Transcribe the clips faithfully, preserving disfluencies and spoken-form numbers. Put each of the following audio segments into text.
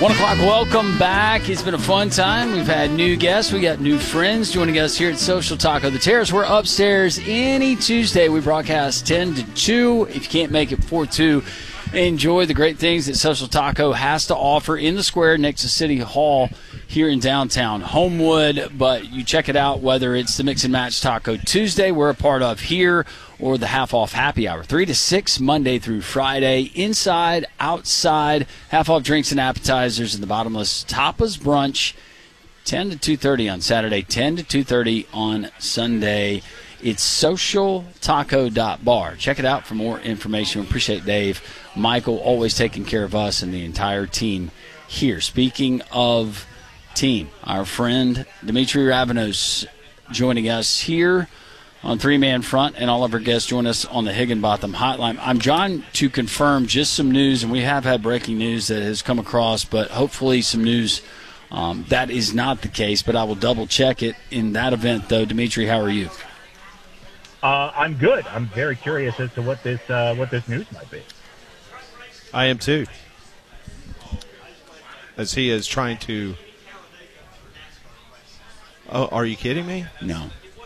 One o'clock, welcome back. It's been a fun time. We've had new guests. We got new friends joining us here at Social Taco The Terrace. We're upstairs any Tuesday. We broadcast ten to two. If you can't make it before two, enjoy the great things that Social Taco has to offer in the square next to City Hall here in downtown Homewood. But you check it out, whether it's the Mix and Match Taco Tuesday we're a part of here, or the half-off happy hour, three to six, Monday through Friday, inside, outside, half-off drinks and appetizers, and the bottomless tapas brunch, ten to two thirty on Saturday, ten to two thirty on Sunday. It's social taco dot bar. Check it out for more information. We appreciate Dave, Michael, always taking care of us and the entire team here. Speaking of team, our friend Dimitri Ravanos joining us here on three-man front, and all of our guests join us on the Higginbotham Hotline. I'm John to confirm just some news, and we have had breaking news that has come across, but hopefully some news um, that is not the case, but I will double-check it in that event, though. Dimitri, how are you? Uh, I'm good. I'm very curious as to what this uh, what this news might be. I am too. As he is trying to... Oh, are you kidding me? No.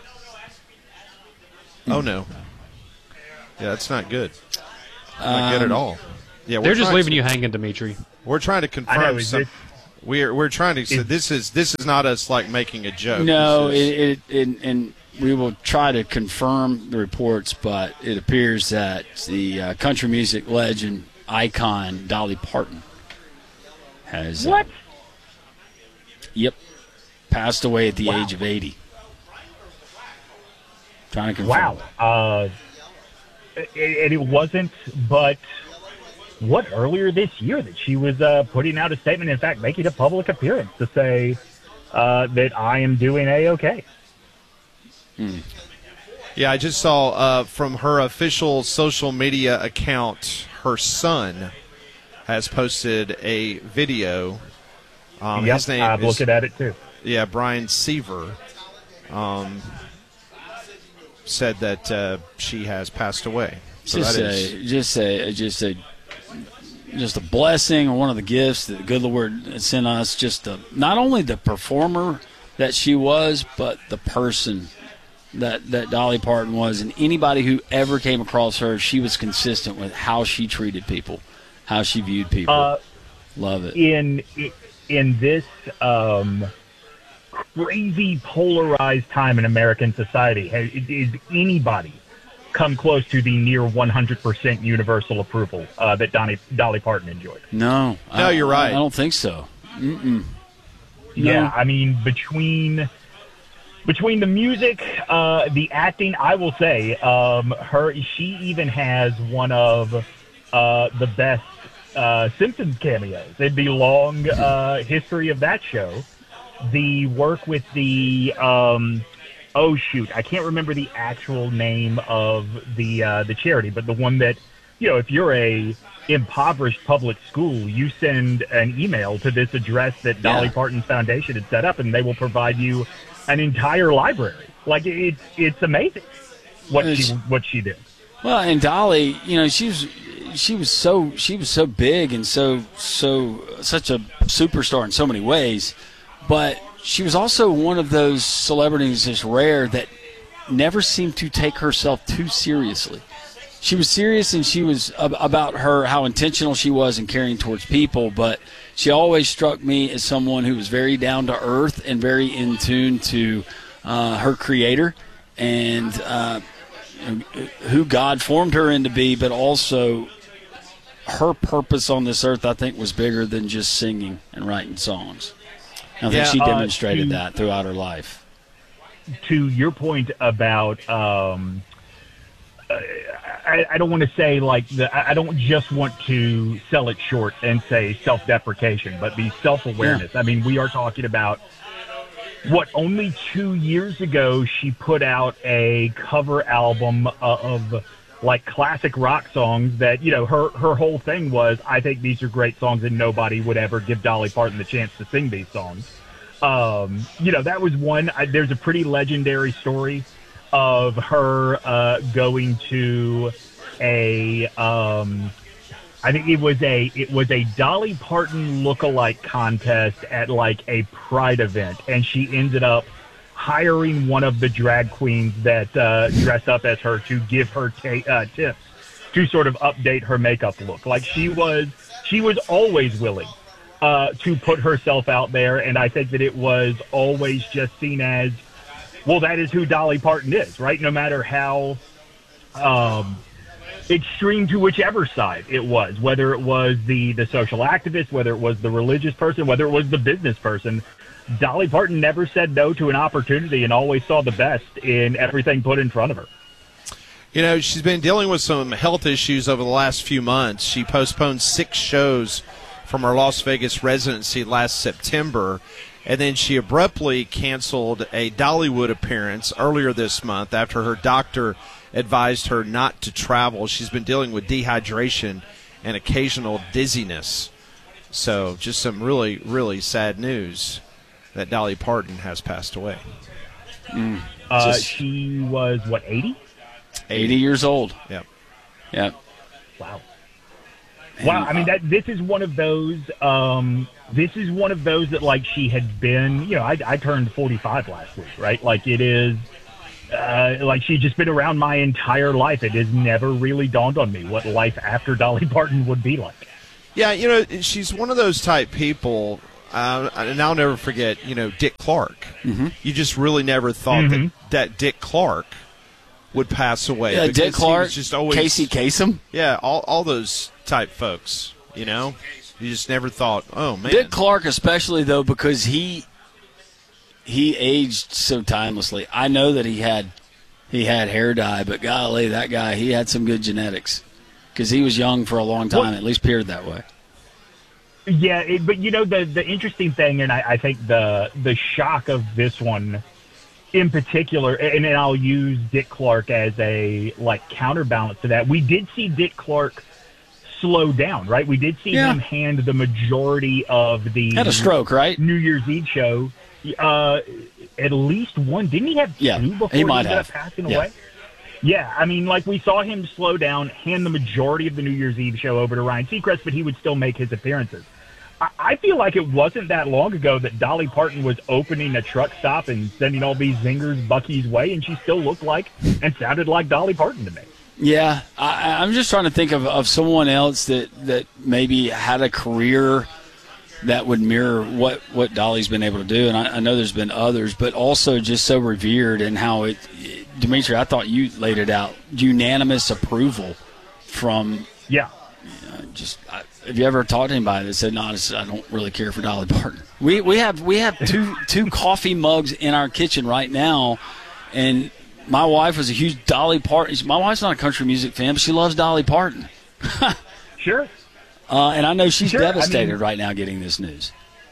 Oh, no. Yeah, that's not good. Not good at Um, all. Yeah, They're just trying leaving to- you hanging, Dimitri. We're trying to I confirm know, is some. this- We're we're trying to. So is- this is this is not us like making a joke. No, This is- it, it, it, and we will try to confirm the reports, but it appears that the uh, country music legend, icon, Dolly Parton has... uh, What? Yep. Passed away at the Wow. age of eighty. Trying to confirm. Wow. Uh, it, it it wasn't, but what, earlier this year that she was uh, putting out a statement, in fact, making a public appearance to say uh, that I am doing A-okay. Yeah, I just saw uh, from her official social media account, her son has posted a video. Um, Yep, his name I'm is looking at it too. yeah Brian Seaver. Um, said that uh, she has passed away. So just that a, is just a, just a, just a blessing, or one of the gifts that the good Lord sent us. Just the, not only the performer that she was, but the person that that Dolly Parton was, and anybody who ever came across her, she was consistent with how she treated people, how she viewed people. Uh, Love it. in in this um, crazy polarized time in American society, has, is anybody come close to the near one hundred percent universal approval uh, that Donnie, Dolly Parton enjoyed? No, No, I, you're right. I don't think so. Mm-mm. Yeah, I mean, between between the music, uh, the acting, I will say, um, her she even has one of uh, the best uh, Simpsons cameos in the long uh, history of that show. The work with the um, oh shoot, I can't remember the actual name of the uh, the charity, but the one that, you know, if you're a impoverished public school, you send an email to this address that Dolly Yeah. Parton's Foundation had set up, and they will provide you an entire library. Like, it's it's amazing what It's- she what she did. Well, and Dolly, you know, she was she was so she was so big and so so such a superstar in so many ways, but she was also one of those celebrities that's rare that never seemed to take herself too seriously. She was serious, and she was ab- about her how intentional she was in caring towards people, but she always struck me as someone who was very down to earth and very in tune to uh, her creator and uh, who God formed her into be, but also her purpose on this earth, I think, was bigger than just singing and writing songs. I Yeah, think she uh, demonstrated to- that throughout her life. To your point about, um, I, I don't want to say like the, I I don't just want to sell it short and say self-deprecation, but the self-awareness. I mean, we are talking about what, only two years ago she put out a cover album of like classic rock songs that, you know, her her whole thing was, I think these are great songs and nobody would ever give Dolly Parton the chance to sing these songs. Um, you know, that was one. I, there's a pretty legendary story of her uh, going to a, um, I think it was a it was a Dolly Parton lookalike contest at like a Pride event, and she ended up hiring one of the drag queens that uh, dress up as her to give her ta- uh, tips to sort of update her makeup look. Like she was she was always willing uh, to put herself out there, and I think that it was always just seen as, well, that is who Dolly Parton is, right? No matter how um, extreme to whichever side it was, whether it was the, the social activist, whether it was the religious person, whether it was the business person, Dolly Parton never said no to an opportunity and always saw the best in everything put in front of her. You know, she's been dealing with some health issues over the last few months. She postponed six shows from her Las Vegas residency last September, and then she abruptly canceled a Dollywood appearance earlier this month after her doctor advised her not to travel. She's been dealing with dehydration and occasional dizziness. So just some really, really sad news that Dolly Parton has passed away. Mm. Uh, Just she was, what, eighty? eighty years old. Yep. Yep. Wow. And, Wow, I mean, uh, that this is one of those, um, this is one of those that, like, she had been, you know, I, I turned forty-five last week, right? Like, it is, uh, like, she'd just been around my entire life. It has never really dawned on me what life after Dolly Parton would be like. Yeah, you know, she's one of those type people, uh, and I'll never forget, you know, Dick Clark. Mm-hmm. You just really never thought Mm-hmm. that, that Dick Clark would pass away. Yeah, because Dick he Clark, was just always, Casey Kasem. Yeah, all all those type folks, you know? You just never thought, oh, man. Dick Clark especially, though, because he he aged so timelessly. I know that he had he had hair dye, but golly, that guy, he had some good genetics because he was young for a long time, Well, at least appeared that way. Yeah, it, but, you know, the, the interesting thing, and I, I think the the shock of this one in particular, and then I'll use Dick Clark as a, like, counterbalance to that. We did see Dick Clark slow down, right? We did see Yeah. him hand the majority of the Had a stroke, right? New Year's Eve show. Uh, at least one. Didn't he have Yeah, two before he might ended up have. passing Yeah. away? Yeah, I mean, like, we saw him slow down, hand the majority of the New Year's Eve show over to Ryan Seacrest, but he would still make his appearances. I, I feel like it wasn't that long ago that Dolly Parton was opening a truck stop and sending all these zingers Bucky's way, and she still looked like and sounded like Dolly Parton to me. Yeah, I, I'm just trying to think of, of someone else that, that maybe had a career that would mirror what, what Dolly's been able to do. And I, I know there's been others, but also just so revered and how it, Dimitri, I thought you laid it out, unanimous approval from Yeah. uh, just, I, have you ever talked to anybody that said, no, this, I don't really care for Dolly Parton? We we have we have two two coffee mugs in our kitchen right now, and my wife was a huge Dolly Parton. My wife's not a country music fan, but she loves Dolly Parton. Sure. Uh, and I know she's Sure, I devastated mean- right now getting this news.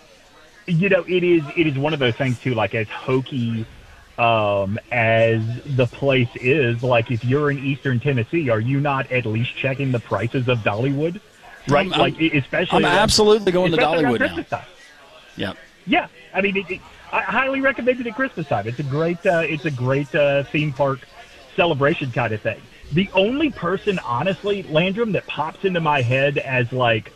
You know, it is it is one of those things, too, like, as hokey um, as the place is, like, if you're in Eastern Tennessee, are you not at least checking the prices of Dollywood? Right? I'm- like, I'm- especially... I'm absolutely going to especially around Dollywood now. Christmas time. Yep. Yeah, I mean, it, it, I highly recommend it at Christmas time. It's a great, uh, it's a great uh, theme park celebration kind of thing. The only person, honestly, Landrum, that pops into my head as, like,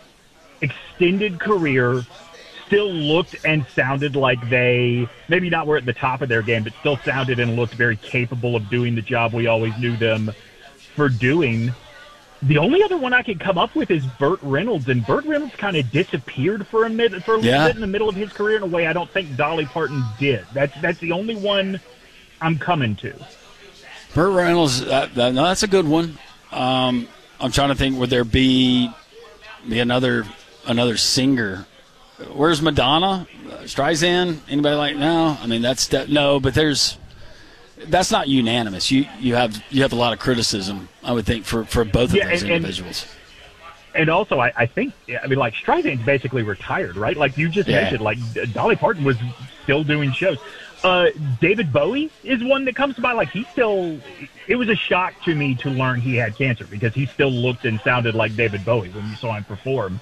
extended career, still looked and sounded like they, maybe not were at the top of their game, but still sounded and looked very capable of doing the job we always knew them for doing. The only other one I could come up with is Burt Reynolds, and Burt Reynolds kind of disappeared for a minute, for a little Yeah. bit in the middle of his career in a way I don't think Dolly Parton did. That's that's the only one I'm coming to. Burt Reynolds, uh, that, no, that's a good one. Um, I'm trying to think, would there be, be another another singer? Where's Madonna? Uh, Streisand? Anybody like, no? I mean, that's, that, no, but there's, that's not unanimous. You you have you have a lot of criticism, I would think, for, for both of Yeah, those and- and- individuals. And also, I, I think, I mean, like, Streisand's basically retired, right? Like you just Yeah. mentioned, like, Dolly Parton was still doing shows. Uh, David Bowie is one that comes to mind. Like, he still, it was a shock to me to learn he had cancer because he still looked and sounded like David Bowie when you saw him perform.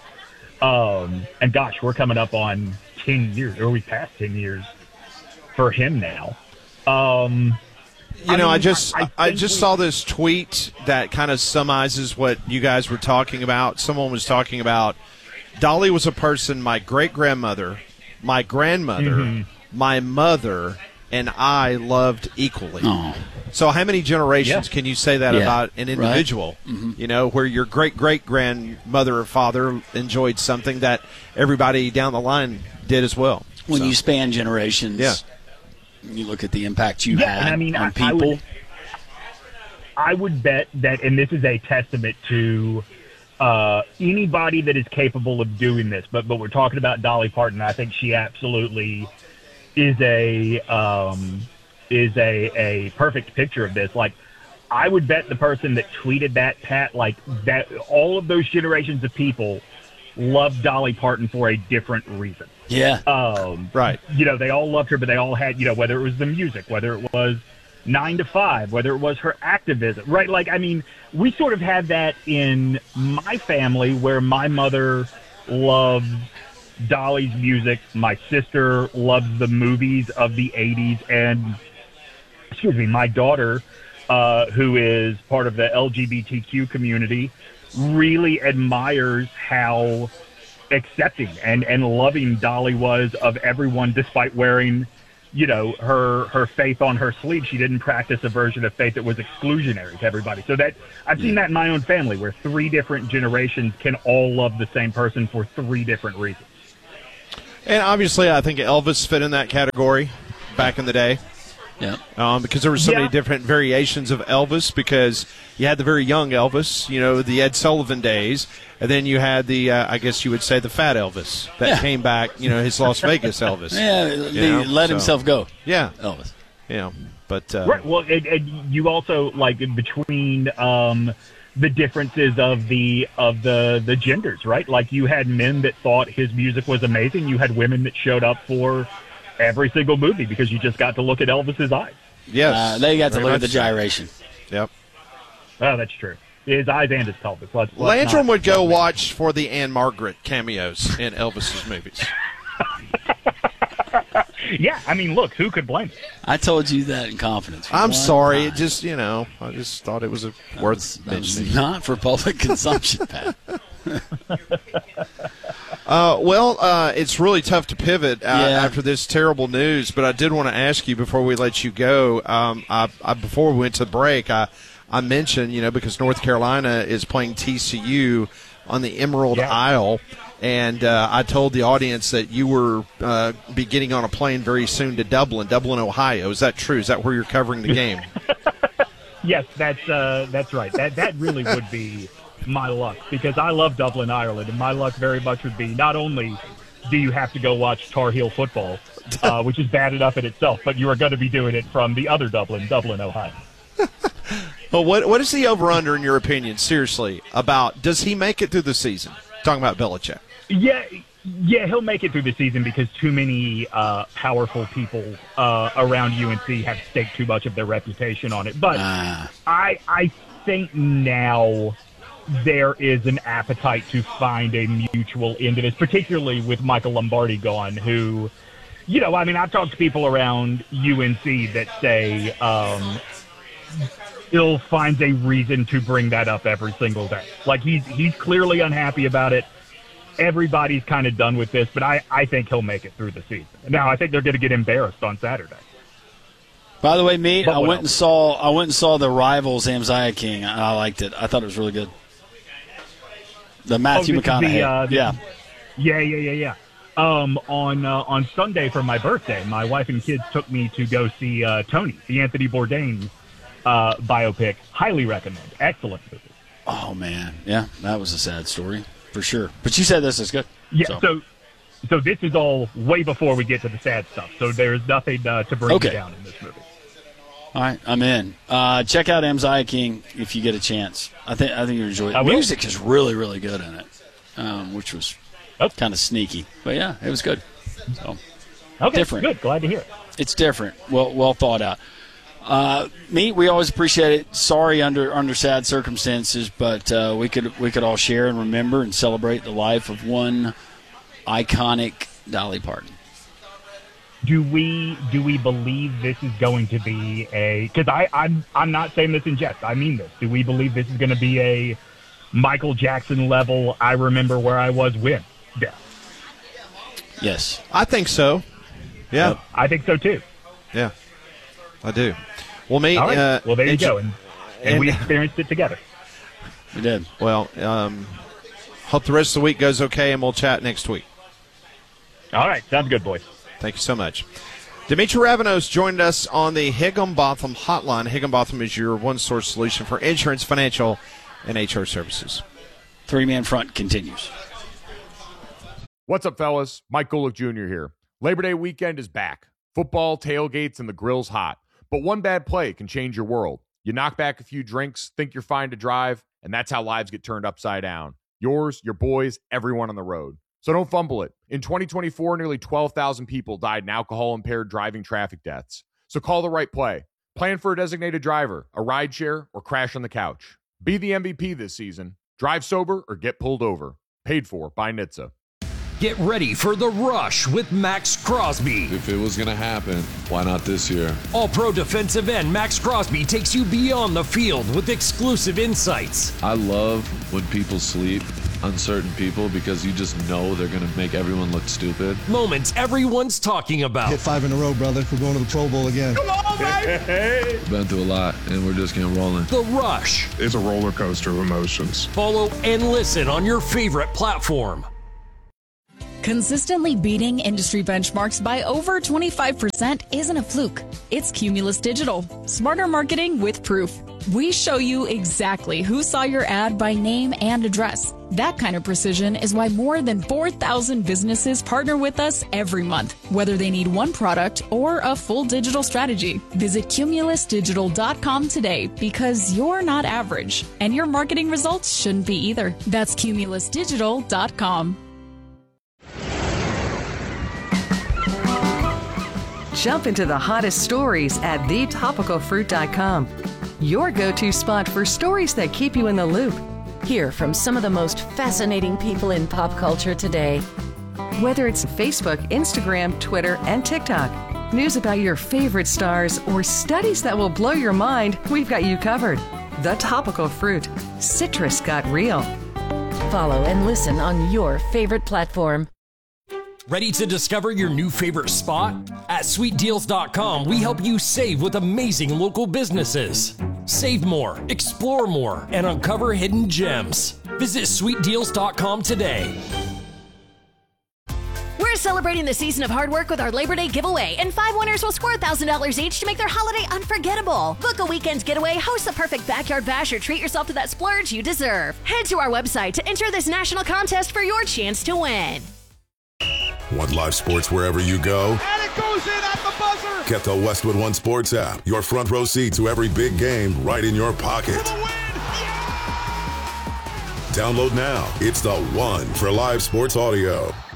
Um, and gosh, we're coming up on ten years, or we passed ten years for him now. Um, You know, I, mean, I just I, I, I just we, saw this tweet that kind of summarizes what you guys were talking about. Someone was talking about Dolly was a person my great-grandmother, my grandmother, mm-hmm. my mother, and I loved equally. Oh. So how many generations yeah. can you say that yeah. about an individual? Right. Mm-hmm. You know, where your great-great-grandmother or father enjoyed something that everybody down the line did as well. When so. you span generations, yeah. you look at the impact you yeah, had and I mean, on I, people. I would, I would bet that, and this is a testament to uh, anybody that is capable of doing this, but but we're talking about Dolly Parton. I think she absolutely is a um, is a a perfect picture of this. Like, I would bet the person that tweeted that, Pat, like that, all of those generations of people loved Dolly Parton for a different reason. Yeah. Um, right. You know, they all loved her, but they all had, you know, whether it was the music, whether it was nine to five, whether it was her activism, right? Like, I mean, we sort of had that in my family where my mother loved Dolly's music. My sister loves the movies of the eighties. And, excuse me, my daughter, uh, who is part of the L G B T Q community, really admires how accepting and, and loving Dolly was of everyone, despite wearing, you know, her her faith on her sleeve. She didn't practice a version of faith that was exclusionary to everybody. So that I've seen that in my own family, where three different generations can all love the same person for three different reasons. And obviously, I think Elvis fit in that category back in the day. Yeah. Um, because there were so yeah. many different variations of Elvis, because you had the very young Elvis, you know, the Ed Sullivan days, and then you had the, uh, I guess you would say, the fat Elvis that yeah. came back, you know, his Las Vegas Elvis. Yeah, he know, let so. himself go. Yeah. Elvis. Yeah. But, uh, right. Well, and, and you also, like, between um, the differences of the of the, the genders, right? Like, you had men that thought his music was amazing. You had women that showed up for every single movie because you just got to look at Elvis's eyes. yes. Uh, they got to very look at the much gyration. So. Yep. Oh, that's true. His eyes and his pelvis. Let's, let's Landrum not, would go let's watch for the Anne Margaret cameos in Elvis's movies. Yeah, I mean, look, who could blame it? I told you that in confidence. I'm One sorry. time. It just, you know, I just thought it was a worth That was mentioning. not for public consumption, Pat. Uh, well, uh, it's really tough to pivot uh, Yeah. after this terrible news, but I did want to ask you before we let you go. Um, I, I, before we went to break, I, I mentioned, you know, because North Carolina is playing T C U on the Emerald Yeah. Isle, and uh, I told the audience that you were uh, be getting on a plane very soon to Dublin, Dublin, Ohio. Is that true? Is that where you're covering the game? Yes, that's uh, that's right. That that really would be my luck, because I love Dublin, Ireland, and my luck very much would be not only do you have to go watch Tar Heel football, uh, which is bad enough in itself, but you are going to be doing it from the other Dublin, Dublin, Ohio. Well, what what is the over-under, in your opinion, seriously, about does he make it through the season? Talking about Belichick. Yeah, yeah, he'll make it through the season because too many uh, powerful people uh, around U N C have staked too much of their reputation on it. But Ah. I I think now there is an appetite to find a mutual end to this, particularly with Michael Lombardi gone, who, you know, I mean, I've talked to people around U N C that say um, Bill finds a reason to bring that up every single day. Like, he's he's clearly unhappy about it. Everybody's kind of done with this, but I, I think he'll make it through the season. Now, I think they're going to get embarrassed on Saturday. By the way, me, But I what went else? and saw I went and saw the Rivals Amziah King. And I liked it. I thought it was really good. The Matthew this is the, McConaughey. uh, the- yeah. Yeah, yeah, yeah, yeah. Um, on uh, on Sunday for my birthday, my wife and kids took me to go see uh, Tony, the Anthony Bourdain uh, biopic. Highly recommend. Excellent movie. Oh man, yeah, that was a sad story for sure. But you said this is good. Yeah, So, so so this is all way before we get to the sad stuff. So there's nothing uh, to bring Okay. you down in this movie. all right, I'm in. Uh, check out Amziah King if you get a chance. I think I think you enjoy it. I will. Music is really really good in it, um, which was Oh. kind of sneaky. But yeah, it was good. So Okay, Different. good. Glad to hear it. it's different. Well well thought out. Uh, me, we always appreciate it. Sorry under under sad circumstances, but uh, we could we could all share and remember and celebrate the life of one iconic Dolly Parton. do we do we believe this is going to be a? Because I I'm I'm not saying this in jest. I mean this. Do we believe this is going to be a Michael Jackson level? I remember where I was when. Yeah. Yes, I think so. Yeah, uh, I think so too. Yeah, I do. Well, me. All right. Uh, well, there you and, go, and, and, and we experienced it together. we did. Well, um, hope the rest of the week goes okay, and we'll chat next week. All right, sounds good, boys. Thank you so much. Dimitri Ravenos joined us on the Higginbotham Hotline. Higginbotham is your one-source solution for insurance, financial, and H R services. Three-man front continues. What's up, fellas? Mike Golick Junior here. Labor Day weekend is back. Football, tailgates, and the grill's hot. But one bad play can change your world. You knock back a few drinks, think you're fine to drive, and that's how lives get turned upside down. Yours, your boys, everyone on the road. So don't fumble it. In twenty twenty-four, nearly twelve thousand people died in alcohol-impaired driving traffic deaths. So call the right play. Plan for a designated driver, a rideshare, or crash on the couch. Be the M V P this season. Drive sober or get pulled over. Paid for by N H T S A. Get ready for The Rush with Max Crosby. If it was going to happen, why not this year? All-pro defensive end Max Crosby takes you beyond the field with exclusive insights. I love when people sleep, uncertain people, because you just know they're going to make everyone look stupid. Moments everyone's talking about. Hit five in a row, brother. We're going to the Pro Bowl again. Come on, baby! Been through a lot, and we're just getting rolling. The Rush. It's a roller coaster of emotions. Follow and listen on your favorite platform. Consistently beating industry benchmarks by over twenty-five percent isn't a fluke. It's Cumulus Digital. Smarter marketing with proof. We show you exactly who saw your ad by name and address. That kind of precision is why more than four thousand businesses partner with us every month, whether they need one product or a full digital strategy. Visit cumulus digital dot com today because you're not average, and your marketing results shouldn't be either. That's cumulus digital dot com. Jump into the hottest stories at the topical fruit dot com. Your go-to spot for stories that keep you in the loop. Hear from some of the most fascinating people in pop culture today. Whether it's Facebook, Instagram, Twitter, and TikTok, news about your favorite stars, or studies that will blow your mind, we've got you covered. The Topical Fruit. Citrus got real. Follow and listen on your favorite platform. Ready to discover your new favorite spot? At sweet deals dot com, we help you save with amazing local businesses. Save more, explore more, and uncover hidden gems. Visit sweet deals dot com today. We're celebrating the season of hard work with our Labor Day giveaway, and five winners will score one thousand dollars each to make their holiday unforgettable. Book a weekend getaway, host the perfect backyard bash, or treat yourself to that splurge you deserve. Head to our website to enter this national contest for your chance to win. Want live sports wherever you go? And it goes in at the buzzer! Get the Westwood One Sports app. Your front row seat to every big game right in your pocket. For the win! Yeah! Download now. It's the one for live sports audio.